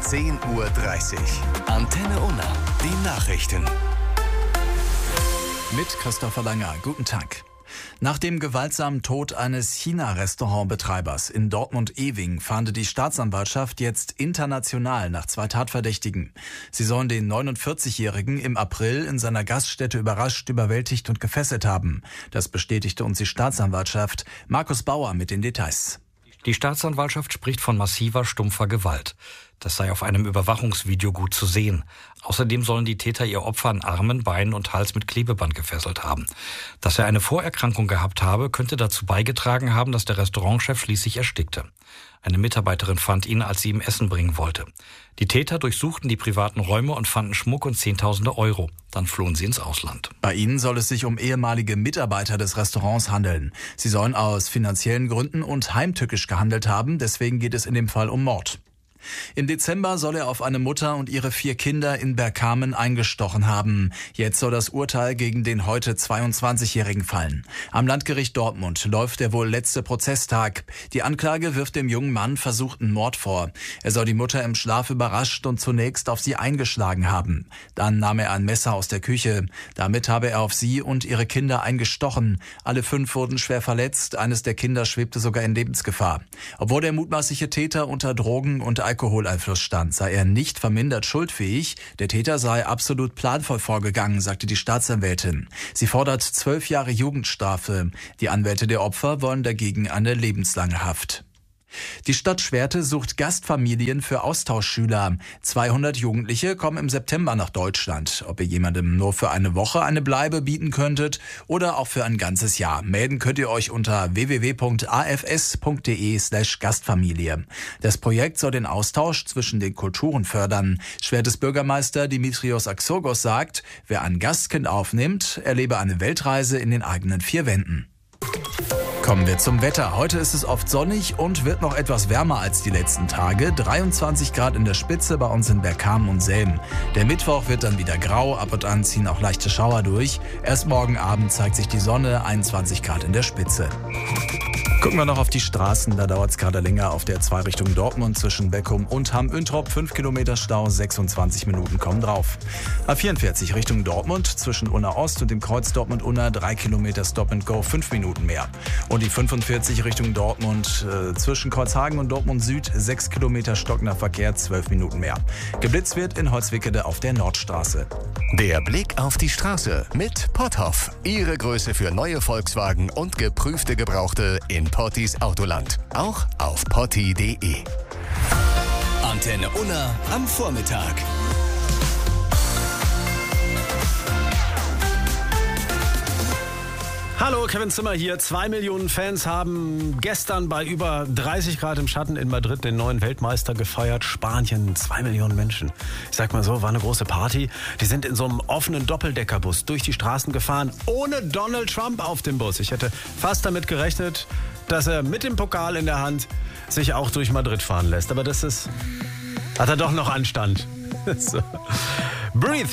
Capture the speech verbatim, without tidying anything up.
zehn Uhr dreißig. Antenne Unna, die Nachrichten. Mit Christopher Langer. Guten Tag. Nach dem gewaltsamen Tod eines China-Restaurantbetreibers in Dortmund-Ewing fahndet die Staatsanwaltschaft jetzt international nach zwei Tatverdächtigen. Sie sollen den neunundvierzigjährigen im April in seiner Gaststätte überrascht, überwältigt und gefesselt haben. Das bestätigte uns die Staatsanwaltschaft. Markus Bauer mit den Details. Die Staatsanwaltschaft spricht von massiver, stumpfer Gewalt. Das sei auf einem Überwachungsvideo gut zu sehen. Außerdem sollen die Täter ihr Opfer an Armen, Beinen und Hals mit Klebeband gefesselt haben. Dass er eine Vorerkrankung gehabt habe, könnte dazu beigetragen haben, dass der Restaurantchef schließlich erstickte. Eine Mitarbeiterin fand ihn, als sie ihm Essen bringen wollte. Die Täter durchsuchten die privaten Räume und fanden Schmuck und Zehntausende Euro. Dann flohen sie ins Ausland. Bei ihnen soll es sich um ehemalige Mitarbeiter des Restaurants handeln. Sie sollen aus finanziellen Gründen und heimtückisch gehandelt haben. Deswegen geht es in dem Fall um Mord. Im Dezember soll er auf eine Mutter und ihre vier Kinder in Bergkamen eingestochen haben. Jetzt soll das Urteil gegen den heute zweiundzwanzigjährigen fallen. Am Landgericht Dortmund läuft der wohl letzte Prozesstag. Die Anklage wirft dem jungen Mann versuchten Mord vor. Er soll die Mutter im Schlaf überrascht und zunächst auf sie eingeschlagen haben. Dann nahm er ein Messer aus der Küche. Damit habe er auf sie und ihre Kinder eingestochen. Alle fünf wurden schwer verletzt. Eines der Kinder schwebte sogar in Lebensgefahr. Obwohl der mutmaßliche Täter unter Drogen und Alkoholeinfluss stand, sei er nicht vermindert schuldfähig. Der Täter sei absolut planvoll vorgegangen, sagte die Staatsanwältin. Sie fordert zwölf Jahre Jugendstrafe. Die Anwälte der Opfer wollen dagegen eine lebenslange Haft. Die Stadt Schwerte sucht Gastfamilien für Austauschschüler. zweihundert Jugendliche kommen im September nach Deutschland. Ob ihr jemandem nur für eine Woche eine Bleibe bieten könntet oder auch für ein ganzes Jahr. Melden könnt ihr euch unter w w w punkt a f s punkt d e slash Gastfamilie. Das Projekt soll den Austausch zwischen den Kulturen fördern. Schwertes Bürgermeister Dimitrios Axurgos sagt, wer ein Gastkind aufnimmt, erlebe eine Weltreise in den eigenen vier Wänden. Kommen wir zum Wetter. Heute ist es oft sonnig und wird noch etwas wärmer als die letzten Tage. dreiundzwanzig Grad in der Spitze bei uns in Bergkamen und Selm. Der Mittwoch wird dann wieder grau, ab und an ziehen auch leichte Schauer durch. Erst morgen Abend zeigt sich die Sonne, einundzwanzig Grad in der Spitze. Gucken wir noch auf die Straßen, da dauert es gerade länger auf der zwei Richtung Dortmund zwischen Beckum und Hamm-Üntrop. fünf Kilometer Stau, sechsundzwanzig Minuten kommen drauf. A vierundvierzig Richtung Dortmund zwischen Unna Ost und dem Kreuz Dortmund-Unna, drei Kilometer Stop and Go, fünf Minuten mehr. Und die fünfundvierzig Richtung Dortmund äh, zwischen Kreuzhagen und Dortmund Süd, sechs Kilometer stockender Verkehr, zwölf Minuten mehr. Geblitzt wird in Holzwickede auf der Nordstraße. Der Blick auf die Straße mit Potthoff. Ihre Größe für neue Volkswagen und geprüfte Gebrauchte in Pottis Autoland. Auch auf potti punkt de. Antenne Unna am Vormittag. Hallo, Kevin Zimmer hier. Zwei Millionen Fans haben gestern bei über dreißig Grad im Schatten in Madrid den neuen Weltmeister gefeiert. Spanien, zwei Millionen Menschen. Ich sag mal so, war eine große Party. Die sind in so einem offenen Doppeldeckerbus durch die Straßen gefahren, ohne Donald Trump auf dem Bus. Ich hätte fast damit gerechnet, dass er mit dem Pokal in der Hand sich auch durch Madrid fahren lässt. Aber das ist, hat er doch noch Anstand. So. Breathe.